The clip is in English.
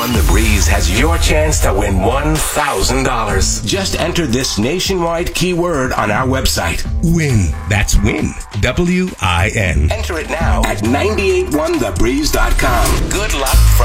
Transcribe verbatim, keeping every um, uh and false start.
one The Breeze has your chance to win one thousand dollars. Just enter this nationwide keyword on our website. Win. That's win. W I N. Enter it now at nine eight one the breeze dot com. Good luck from